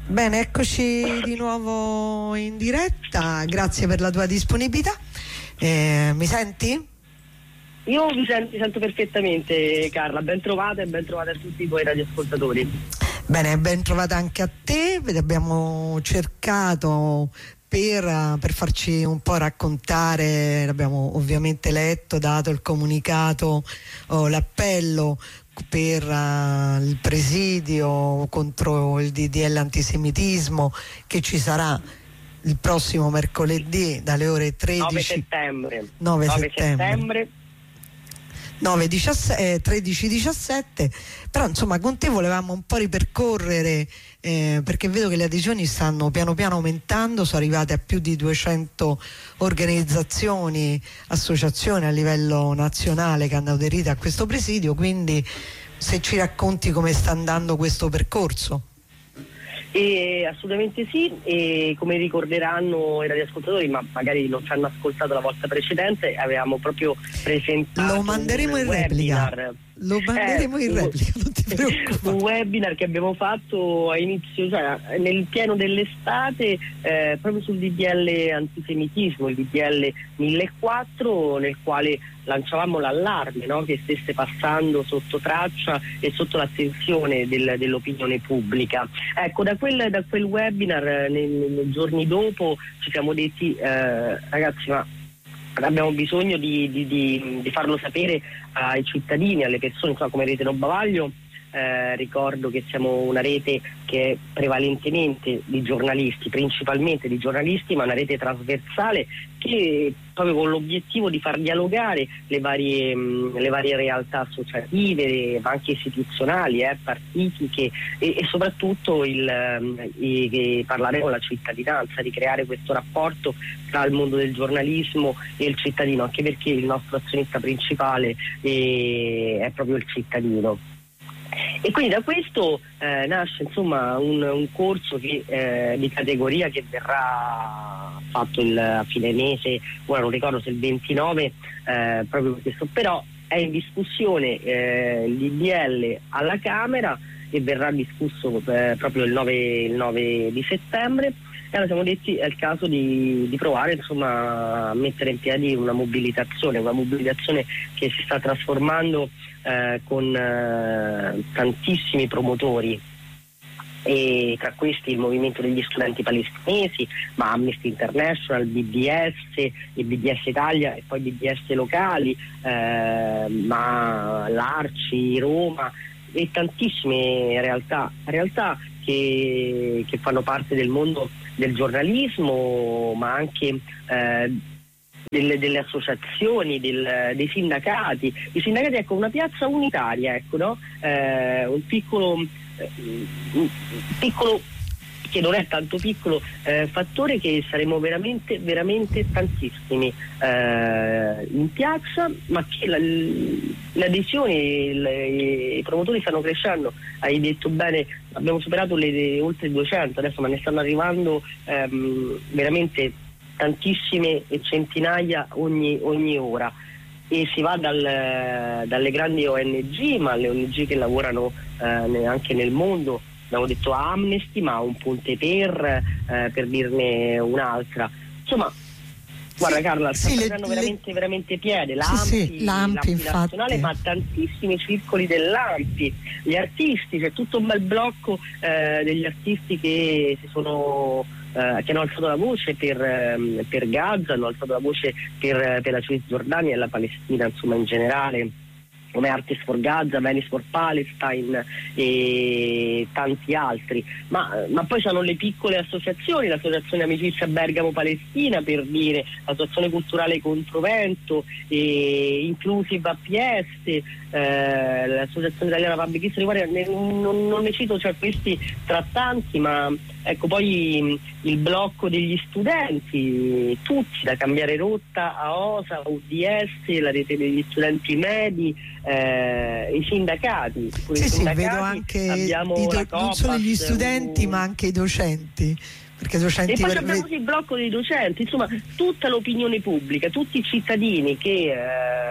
Bene, eccoci di nuovo in diretta, grazie per la tua disponibilità. Mi senti? Io vi sento perfettamente, Carla, ben trovata e ben trovata a tutti i tuoi radioascoltatori. Bene, ben trovata anche a te, abbiamo cercato per farci un po' raccontare, l'abbiamo ovviamente letto, dato il comunicato, l'appello per il presidio contro il DDL antisemitismo che ci sarà il prossimo mercoledì dalle ore 13 9 settembre 13-17, però insomma con te volevamo un po' ripercorrere perché vedo che le adesioni stanno piano piano aumentando, sono arrivate a più di 200 organizzazioni, associazioni a livello nazionale che hanno aderito a questo presidio, quindi se ci racconti come sta andando questo percorso. Assolutamente sì, e come ricorderanno i radioascoltatori, ma magari non ci hanno ascoltato la volta precedente, avevamo proprio presentato lo manderemo in replica. Lo manderemo in replica, non ti preoccupare. Un webinar che abbiamo fatto a inizio, cioè nel pieno dell'estate, proprio sul DDL antisemitismo, il DDL 1004, nel quale lanciavamo l'allarme, no? Che stesse passando sotto traccia e sotto l'attenzione dell'opinione pubblica. Ecco, da quel webinar, nei giorni dopo, ci siamo detti, ragazzi, ma abbiamo bisogno di farlo sapere ai cittadini, alle persone, insomma, come Rete Non Bavaglio. Ricordo che siamo una rete che è prevalentemente di giornalisti, principalmente di giornalisti, ma una rete trasversale che proprio con l'obiettivo di far dialogare le varie realtà associative, ma anche istituzionali, partitiche e soprattutto parlare con la cittadinanza, di creare questo rapporto tra il mondo del giornalismo e il cittadino, anche perché il nostro azionista principale è proprio il cittadino. E quindi da questo nasce insomma un corso di categoria che verrà fatto a fine mese, ora non ricordo se il 29, proprio per questo, però è in discussione il DDL alla Camera e verrà discusso proprio il 9 di settembre. E allora siamo detti è il caso di provare insomma a mettere in piedi una mobilitazione che si sta trasformando con tantissimi promotori, e tra questi il movimento degli studenti palestinesi, ma Amnesty International, BDS, e BDS Italia e poi BDS locali, ma l'Arci, Roma e tantissime realtà che fanno parte del mondo del giornalismo, ma anche delle associazioni, dei sindacati. I sindacati, ecco, una piazza unitaria, ecco, no? Un piccolo che non è tanto piccolo fattore, che saremo veramente veramente tantissimi in piazza, ma che l'adesione, i promotori stanno crescendo. Hai detto bene, abbiamo superato le oltre 200 adesso, ma ne stanno arrivando veramente tantissime e centinaia ogni ora, e si va dalle grandi ONG, ma alle ONG che lavorano anche nel mondo. Abbiamo detto Amnesty, ma un Ponte per dirne un'altra. Insomma, guarda Carla, sta prendendo veramente piede l'AMPI nazionale, ma tantissimi circoli dell'AMPI, gli artisti, c'è tutto un bel blocco degli artisti che che hanno alzato la voce per Gaza, hanno alzato la voce per la Cisgiordania e la Palestina, insomma, in generale, come Artists for Gaza, Venice for Palestine e tanti altri, ma poi c'hanno le piccole associazioni, l'associazione Amicizia Bergamo Palestina, per dire, l'associazione culturale Controvento, Inclusive APS, l'associazione italiana Public History, non ne cito, cioè questi tra tanti, ma ecco, poi il blocco degli studenti, tutti, da Cambiare Rotta a OSA, UDS, la rete degli studenti medi, i sindacati. Vedo anche non solo gli studenti ma anche i docenti. Perché docenti, e poi abbiamo il blocco dei docenti, insomma tutta l'opinione pubblica, tutti i cittadini che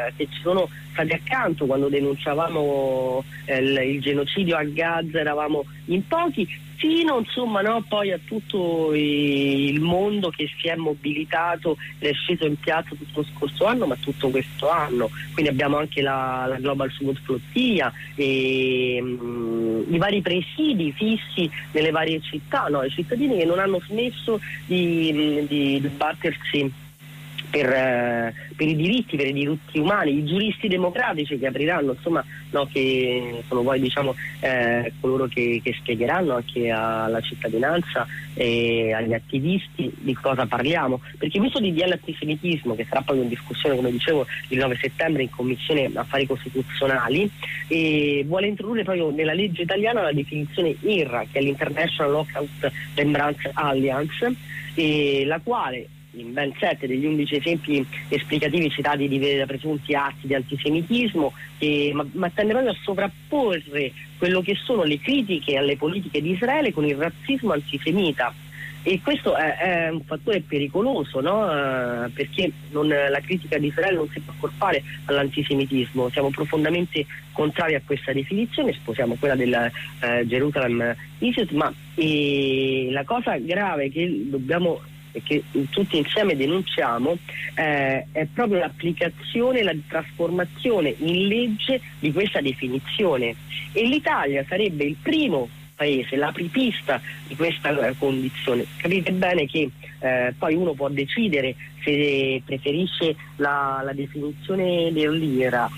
che ci sono stati accanto quando denunciavamo il genocidio a Gaza, eravamo in pochi, fino insomma poi a tutto il mondo che si è mobilitato, è sceso in piazza tutto lo scorso anno, ma tutto questo anno. Quindi abbiamo anche la Global Support Flotilla e i vari presidi fissi nelle varie città, i cittadini che non hanno smesso di battersi per i diritti umani, i giuristi democratici che apriranno, che sono poi coloro che spiegheranno anche alla cittadinanza e agli attivisti di cosa parliamo, perché questo DDL antisemitismo, che sarà poi in discussione, come dicevo, il 9 settembre in Commissione Affari Costituzionali, vuole introdurre poi nella legge italiana la definizione IRA, che è l'International Holocaust Remembrance Alliance, la quale in ben 7 degli 11 esempi esplicativi citati di presunti atti di antisemitismo, ma tende proprio a sovrapporre quello che sono le critiche alle politiche di Israele con il razzismo antisemita. E questo è un fattore pericoloso, perché la critica di Israele non si può accorpare all'antisemitismo. Siamo profondamente contrari a questa definizione, sposiamo quella del Jerusalem Institute, ma la cosa grave che tutti insieme denunciamo è proprio l'applicazione, la trasformazione in legge di questa definizione, e l'Italia sarebbe il primo paese, l'apripista di questa condizione. Capite bene che poi uno può decidere se preferisce la definizione dell'IRA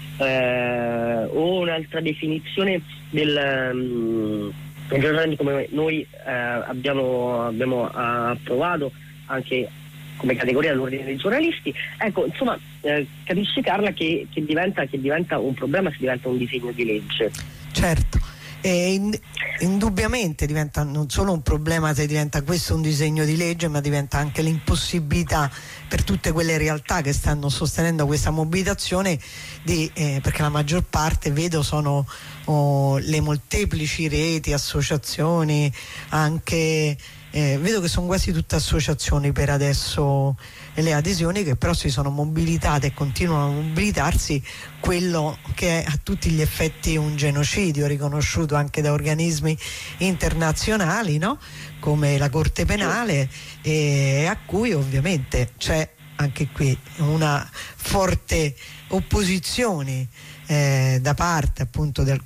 o un'altra definizione del come noi abbiamo approvato anche come categoria dell'ordine dei giornalisti. Ecco, capisci Carla che diventa un problema se diventa un disegno di legge. Certo. Indubbiamente diventa non solo un problema se diventa questo un disegno di legge, ma diventa anche l'impossibilità per tutte quelle realtà che stanno sostenendo questa mobilitazione perché la maggior parte sono le molteplici reti, associazioni, anche vedo che sono quasi tutte associazioni per adesso le adesioni, che però si sono mobilitate e continuano a mobilitarsi, quello che è a tutti gli effetti un genocidio riconosciuto anche da organismi internazionali, come la Corte Penale, e a cui ovviamente c'è anche qui una forte opposizione da parte appunto di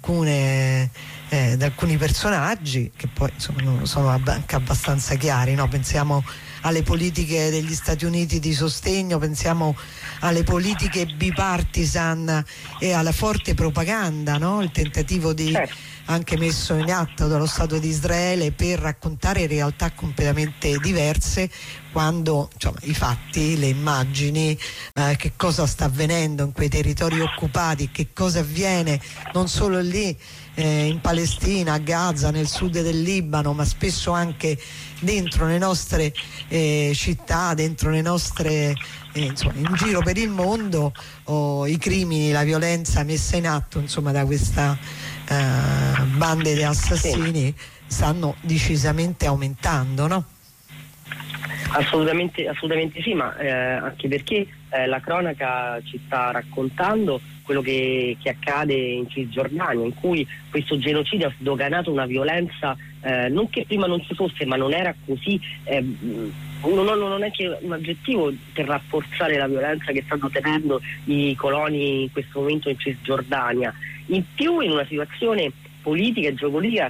alcuni personaggi che poi sono anche abbastanza chiari, pensiamo alle politiche degli Stati Uniti di sostegno, pensiamo alle politiche bipartisan e alla forte propaganda, il tentativo anche messo in atto dallo Stato di Israele per raccontare realtà completamente diverse, quando i fatti, le immagini, che cosa sta avvenendo in quei territori occupati, che cosa avviene non solo lì in Palestina, a Gaza, nel sud del Libano, ma spesso anche dentro le nostre città, dentro le nostre in giro per il mondo, i crimini, la violenza messa in atto da questa bande di assassini stanno decisamente aumentando, no? Assolutamente sì, ma anche perché la cronaca ci sta raccontando quello che accade in Cisgiordania, in cui questo genocidio ha sdoganato una violenza non che prima non ci fosse, ma non era così, non è che un aggettivo per rafforzare la violenza che stanno tenendo i coloni in questo momento in Cisgiordania, in più in una situazione politica e geopolitica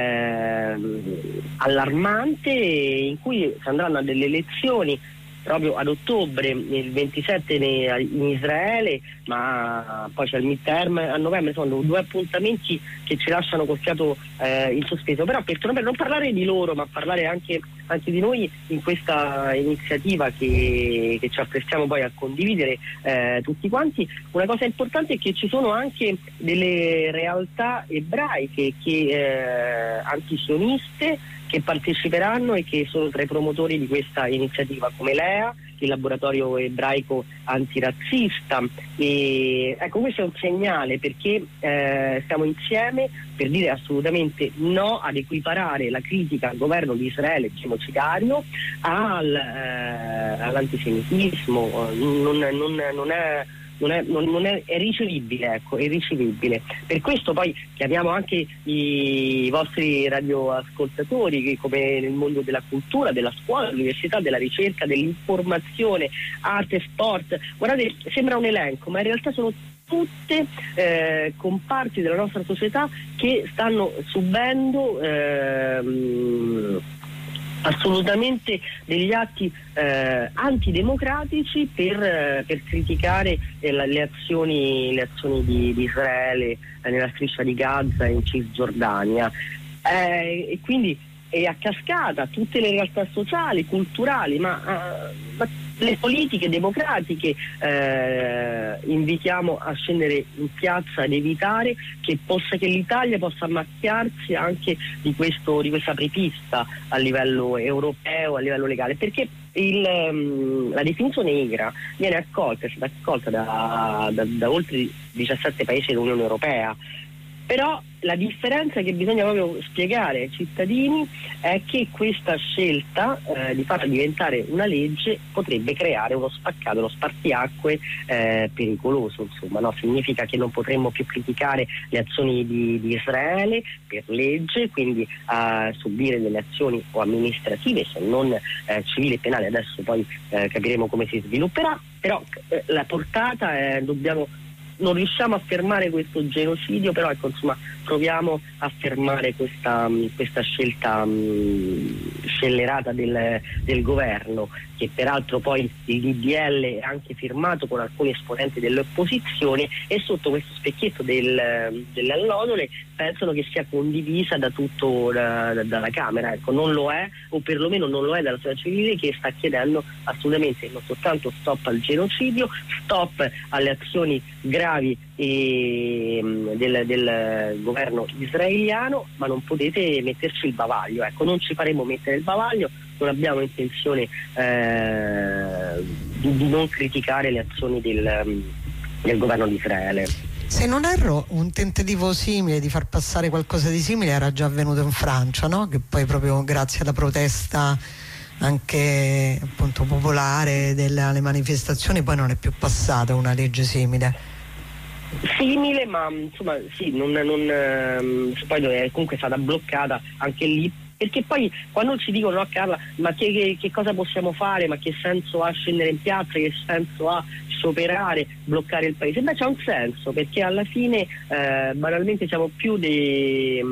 allarmante, in cui si andranno a delle elezioni proprio ad ottobre, il 27 in Israele, ma poi c'è il midterm a novembre. Sono due appuntamenti che ci lasciano col fiato in sospeso. Però per non parlare di loro, ma parlare anche di noi in questa iniziativa che ci apprestiamo poi a condividere tutti quanti, una cosa importante è che ci sono anche delle realtà ebraiche antisioniste che parteciperanno e che sono tra i promotori di questa iniziativa, come l'EA, il laboratorio ebraico antirazzista. E ecco, questo è un segnale, perché stiamo insieme per dire assolutamente no ad equiparare la critica al governo di Israele genocidario all'antisemitismo. Non è ricevibile, ecco, è ricevibile. Per questo poi chiamiamo anche i vostri radioascoltatori che, come nel mondo della cultura, della scuola, dell'università, della ricerca, dell'informazione, arte, sport, guardate, sembra un elenco, ma in realtà sono tutte comparti della nostra società che stanno subendo assolutamente degli atti antidemocratici per criticare le azioni di Israele nella striscia di Gaza e in Cisgiordania, e quindi è a cascata tutte le realtà sociali, culturali, ma le politiche democratiche invitiamo a scendere in piazza ed evitare che l'Italia possa macchiarsi anche di questa apripista a livello europeo, a livello legale, perché la definizione IGRA viene è stata accolta da oltre 17 paesi dell'Unione Europea. Però la differenza che bisogna proprio spiegare ai cittadini è che questa scelta di farla diventare una legge potrebbe creare uno spartiacque pericoloso, insomma, no? Significa che non potremmo più criticare le azioni di Israele per legge, quindi a subire delle azioni o amministrative, se non civili e penali. Adesso poi capiremo come si svilupperà, però la portata non riusciamo a fermare questo genocidio, però ecco, insomma, proviamo a fermare questa scelta scellerata del governo, che peraltro poi il DDL è anche firmato con alcuni esponenti dell'opposizione, e sotto questo specchietto delle allodole pensano che sia condivisa dalla Camera. Ecco, non lo è, o perlomeno non lo è dalla società civile, che sta chiedendo assolutamente non soltanto stop al genocidio, stop alle azioni gravi del governo israeliano, ma non potete metterci il bavaglio. Ecco, non ci faremo mettere il bavaglio, non abbiamo intenzione di non criticare le azioni del governo di Israele. Se non erro, un tentativo simile di far passare qualcosa di simile era già avvenuto in Francia, no? Che poi proprio grazie alla protesta anche appunto popolare alle manifestazioni poi non è più passata una legge simile. Simile, ma insomma sì, poi è comunque stata bloccata anche lì, perché poi quando ci dicono no Carla, ma che cosa possiamo fare, ma che senso ha scendere in piazza, che senso ha scioperare, bloccare il paese? Beh, c'ha un senso, perché alla fine banalmente siamo più di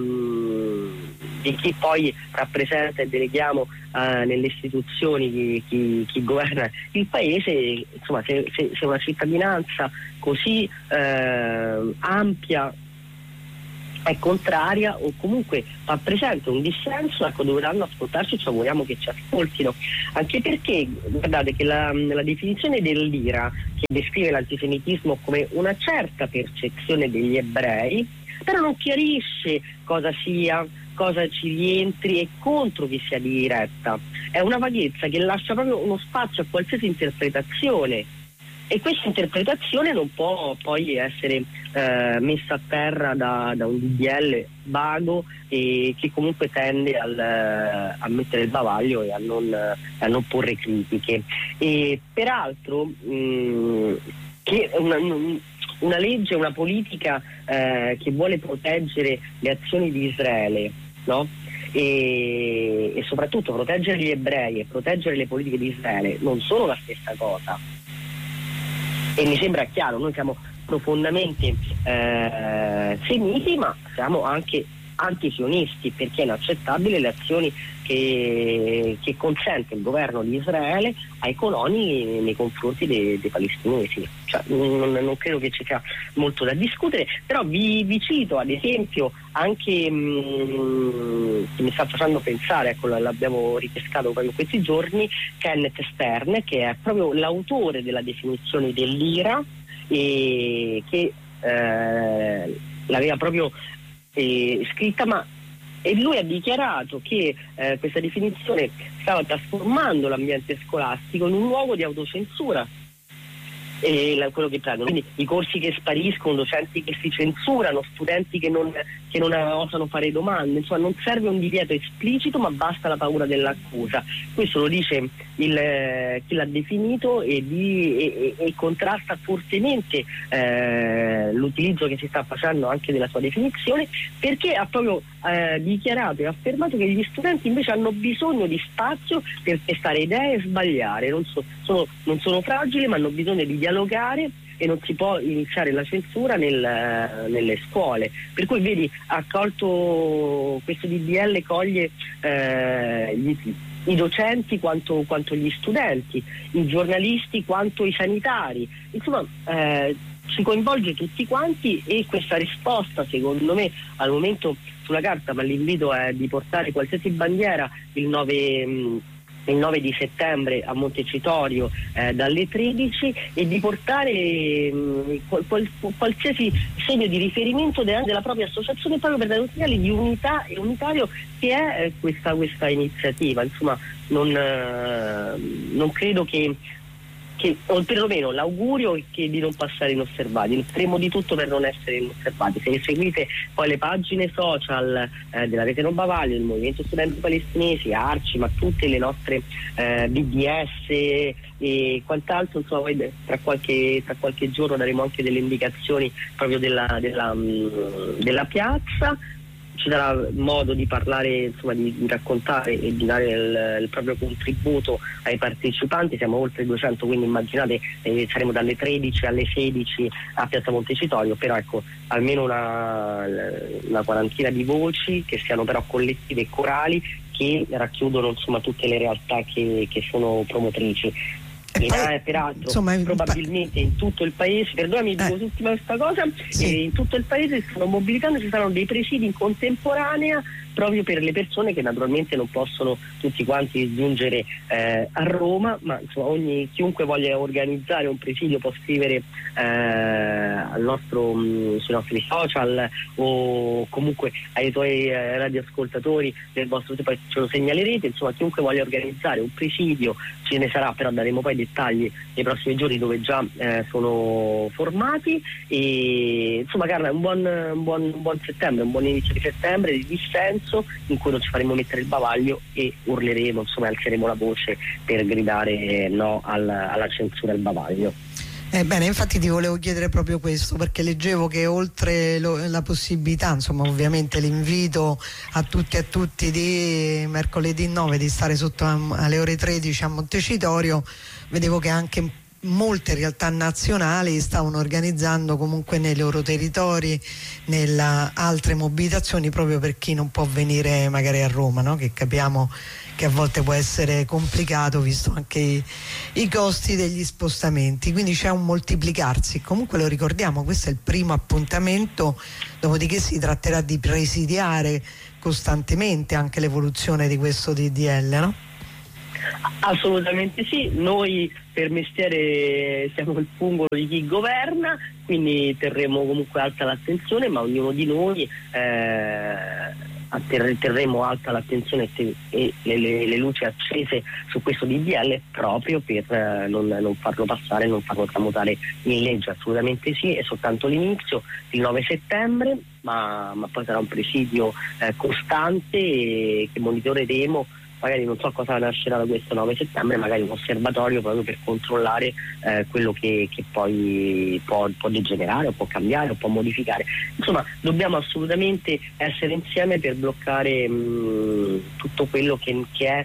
chi poi rappresenta e deleghiamo nelle istituzioni chi governa il paese. Insomma, se una cittadinanza così ampia è contraria o comunque fa presente un dissenso, ecco, dovranno ascoltarci, ci auguriamo che ci ascoltino, anche perché guardate che la definizione dell'IRA, che descrive l'antisemitismo come una certa percezione degli ebrei, però non chiarisce cosa sia, cosa ci rientri e contro chi sia di diretta. È una vaghezza che lascia proprio uno spazio a qualsiasi interpretazione, e questa interpretazione non può poi essere messa a terra da un DDL vago e che comunque tende a mettere il bavaglio e a non porre critiche. E peraltro che una legge, una politica che vuole proteggere le azioni di Israele, no? E soprattutto proteggere gli ebrei e proteggere le politiche di Israele non sono la stessa cosa. E mi sembra chiaro, noi siamo profondamente semiti, ma siamo anche antisionisti, perché è inaccettabile le azioni che consente il governo di Israele ai coloni nei confronti dei palestinesi. Cioè, non credo che ci sia molto da discutere, però vi cito ad esempio anche che mi sta facendo pensare, ecco, l'abbiamo ripescato proprio in questi giorni, Kenneth Stern, che è proprio l'autore della definizione dell'IRA e che l'aveva proprio scritta, e lui ha dichiarato che questa definizione stava trasformando l'ambiente scolastico in un luogo di autocensura, quello che prendono, quindi i corsi che spariscono, docenti che si censurano, studenti che non osano fare domande, insomma non serve un divieto esplicito ma basta la paura dell'accusa. Questo lo dice chi l'ha definito e contrasta fortemente l'utilizzo che si sta facendo anche della sua definizione, perché ha proprio dichiarato e affermato che gli studenti invece hanno bisogno di spazio per testare idee e sbagliare, non sono fragili ma hanno bisogno di dialogare e non si può iniziare la censura nelle scuole. Per cui vedi, accolto questo DDL coglie i docenti quanto gli studenti, i giornalisti quanto i sanitari, insomma ci coinvolge tutti quanti, e questa risposta secondo me al momento sulla carta, ma l'invito è di portare qualsiasi bandiera il 9 di settembre a Montecitorio dalle 13 e di portare qualsiasi segno di riferimento della propria associazione, proprio per dare un segnale di unità e unitario che è questa iniziativa. Insomma non credo che o perlomeno l'augurio è che di non passare inosservati, faremo di tutto per non essere inosservati. Se seguite poi le pagine social della Rete Non Bavaglio, del Movimento Studenti Palestinesi, ARCI, ma tutte le nostre BDS e quant'altro, insomma poi tra qualche giorno daremo anche delle indicazioni proprio della piazza. Ci darà modo di parlare, insomma, di raccontare e di dare il proprio contributo ai partecipanti. Siamo oltre 200, quindi immaginate, saremo dalle 13 alle 16 a Piazza Montecitorio, però ecco, almeno una quarantina di voci che siano però collettive e corali, che racchiudono insomma tutte le realtà che sono promotrici. Peraltro insomma, probabilmente in tutto il paese, perdonami, dico l'ultima questa cosa, sì. In tutto il paese stanno mobilitando, ci saranno dei presidi in contemporanea proprio per le persone che naturalmente non possono tutti quanti giungere a Roma, ma insomma chiunque voglia organizzare un presidio può scrivere sui nostri social o comunque ai tuoi radioascoltatori del vostro tipo, ce lo segnalerete. Insomma, chiunque voglia organizzare un presidio, ce ne sarà, però daremo poi dettagli nei prossimi giorni dove già sono formati. E insomma, Carla, un buon settembre, un buon inizio di settembre di dissenso, in cui non ci faremo mettere il bavaglio e urleremo, insomma alzeremo la voce per gridare no alla censura del bavaglio. Bene, infatti ti volevo chiedere proprio questo, perché leggevo che oltre la possibilità, insomma ovviamente l'invito a tutti di mercoledì 9 di stare sotto alle ore 13 a Montecitorio, vedevo che anche molte realtà nazionali stavano organizzando comunque nei loro territori altre mobilitazioni proprio per chi non può venire magari a Roma, no? Che capiamo che a volte può essere complicato visto anche i costi degli spostamenti, quindi c'è un moltiplicarsi. Comunque lo ricordiamo, questo è il primo appuntamento, dopodiché si tratterà di presidiare costantemente anche l'evoluzione di questo DDL, no? Assolutamente sì, noi per mestiere siamo il pungolo di chi governa, quindi terremo comunque alta l'attenzione, ma ognuno di noi terremo alta l'attenzione e le luci accese su questo DDL proprio per non farlo passare, non farlo tramutare in legge. Assolutamente sì, è soltanto l'inizio, il 9 settembre, ma poi sarà un presidio costante che monitoreremo. Magari non so cosa nascerà da questo 9 settembre, magari un osservatorio proprio per controllare quello che poi può degenerare o può cambiare o può modificare. Insomma, dobbiamo assolutamente essere insieme per bloccare tutto quello che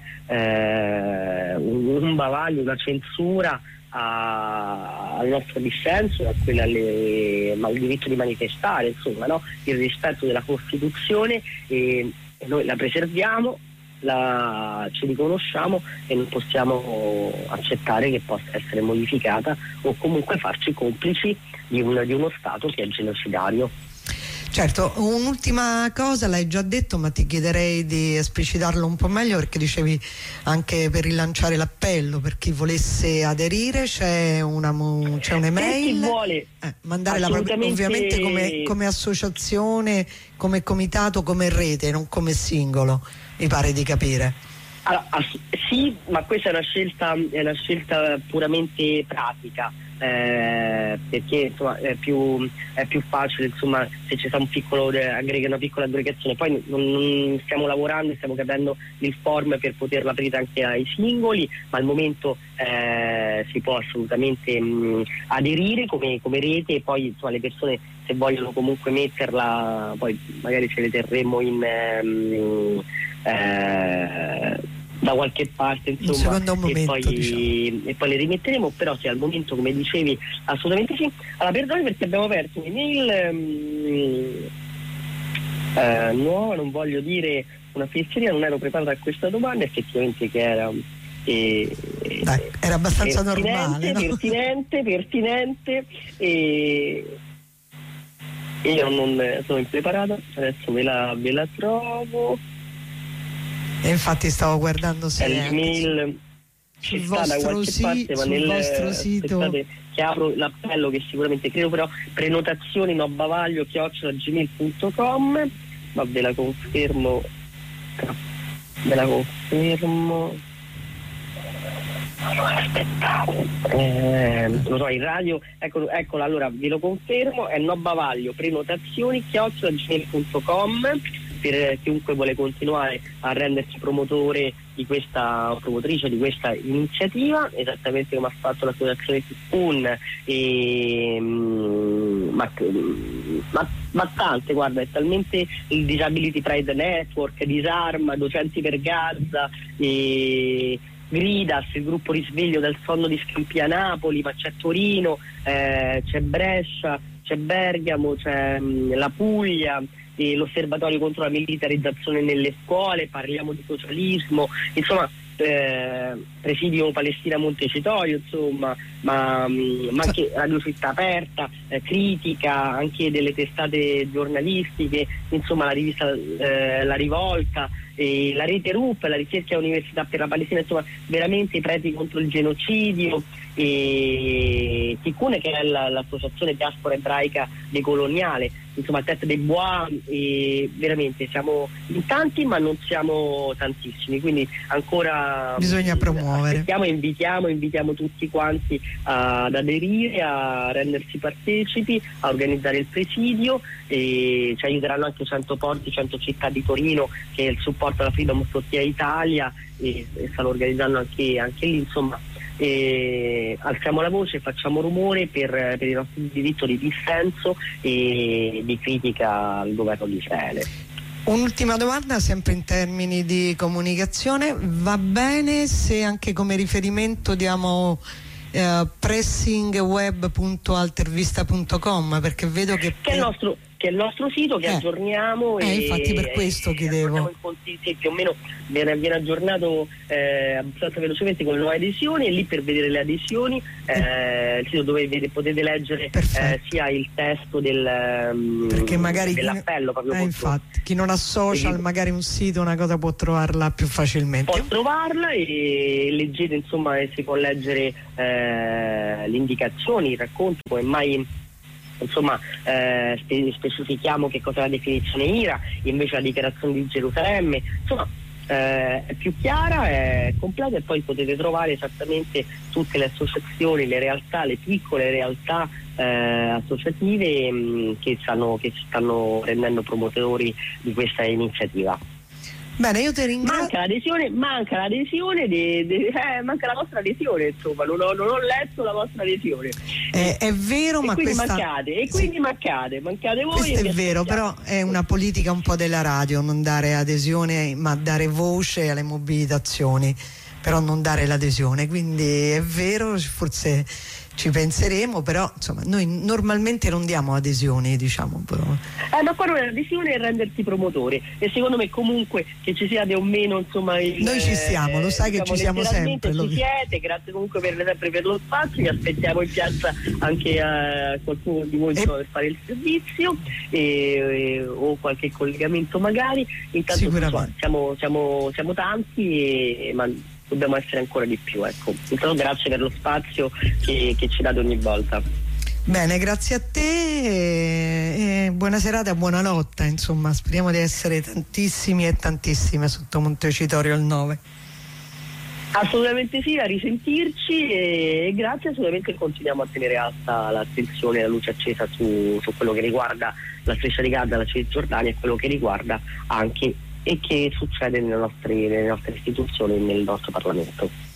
è un bavaglio, una censura al nostro dissenso, al diritto di manifestare, insomma, no? Il rispetto della Costituzione, e noi la preserviamo, ci riconosciamo e non possiamo accettare che possa essere modificata o comunque farci complici di uno Stato che è genocidario. Certo, un'ultima cosa l'hai già detto, ma ti chiederei di esplicitarlo un po' meglio, perché dicevi anche per rilanciare l'appello per chi volesse aderire, c'è un'email, chi vuole mandare ovviamente come associazione, come comitato, come rete, non come singolo, mi pare di capire. Allora, sì, ma questa è una scelta puramente pratica. perché insomma è più facile, insomma, se ci sta una piccola aggregazione. Poi non stiamo lavorando, stiamo capendo il form per poterla aprire anche ai singoli, ma al momento si può assolutamente aderire come rete, e poi insomma le persone, se vogliono comunque metterla, poi magari ce le terremo da qualche parte, insomma, momento, e poi le rimetteremo. Però sì, al momento, come dicevi, assolutamente sì. Allora, perdoni perché abbiamo aperto un'email nuova, non voglio dire una fesseria, non ero preparata a questa domanda, effettivamente, che era era abbastanza normale, no? pertinente, e io non sono impreparata, adesso ve la trovo. E infatti stavo guardando se l'email sul vostro sito. Aspettate, che apro l'appello, che sicuramente credo, però prenotazioni nobavaglio@gmail.com, ma ve la confermo. Aspettate, lo so, in radio, eccolo, allora ve lo confermo, è nobavaglio prenotazioni@gmail.com per chiunque vuole continuare a rendersi promotore di questa, promotrice di questa iniziativa, esattamente come ha fatto l'associazione Tikkun, ma tante, guarda, è talmente il Disability Pride Network, Disarma, Docenti per Gaza, Gridas, il gruppo Risveglio dal sonno di Scampia Napoli, ma c'è Torino, c'è Brescia, c'è Bergamo, c'è la Puglia, l'osservatorio contro la militarizzazione nelle scuole, parliamo di socialismo, insomma, presidio Palestina Montecitorio, insomma, ma anche Radio Città Aperta, critica anche delle testate giornalistiche, insomma, la rivista La Rivolta, la rete RUP, la ricerca Università per la Palestina, insomma, veramente i preti contro il genocidio, e Tikkun, che è l'associazione diaspora ebraica decoloniale, insomma, Tête de Bois, e veramente siamo in tanti, ma non siamo tantissimi, quindi ancora bisogna promuovere. Invitiamo tutti quanti ad aderire, a rendersi partecipi, a organizzare il presidio, e ci aiuteranno anche 100 porti, 100 città di Torino, che è il supporto alla Freedom Tortilla Italia, e stanno organizzando anche lì, insomma. Alziamo la voce, facciamo rumore per il nostro diritto di dissenso e di critica al governo di Israele. Un'ultima domanda, sempre in termini di comunicazione: va bene se anche come riferimento diamo pressingweb.altervista.com, perché vedo che è il nostro sito che aggiorniamo, e infatti per questo chiedevo. Più o meno viene aggiornato abbastanza velocemente con le nuove adesioni, e lì per vedere le adesioni il sito dove potete leggere sia il testo perché magari dell'appello, proprio infatti chi non ha social, magari un sito, una cosa, può trovarla più facilmente. Può trovarla, e leggete, insomma, e si può leggere le indicazioni, il racconto, come mai, insomma, specifichiamo che cosa è la definizione IRA, invece la dichiarazione di Gerusalemme, insomma, è più chiara, è completa, e poi potete trovare esattamente tutte le associazioni, le realtà, le piccole realtà associative che si stanno rendendo promotori di questa iniziativa. Bene, io ti ringrazio. Manca la vostra adesione, insomma, non ho letto la vostra adesione. È vero, ma quindi quindi mancate voi. Questo è vero, però è una politica un po' della radio, non dare adesione, ma dare voce alle mobilitazioni, però non dare l'adesione, quindi è vero, forse ci penseremo, però insomma noi normalmente non diamo adesioni, diciamo, però. Ma poi l'adesione è rendersi promotore, e secondo me comunque che ci siate o meno, insomma, noi ci siamo, lo sai, diciamo, che ci siamo sempre. Ci siete, grazie comunque sempre per lo spazio, vi aspettiamo in piazza anche a qualcuno di voi per fare il servizio, o qualche collegamento magari. Intanto siamo tanti, ma dobbiamo essere ancora di più, ecco. Intanto grazie per lo spazio che ci date ogni volta. Bene, grazie a te, e buona serata e buona lotta, insomma, speriamo di essere tantissimi e tantissime sotto Montecitorio il 9. Assolutamente sì, a risentirci e grazie, assolutamente continuiamo a tenere alta l'attenzione e la luce accesa su quello che riguarda la striscia di Gaza, la Cisgiordania e quello che riguarda anche e che succede nelle nostre istituzioni e nel nostro Parlamento.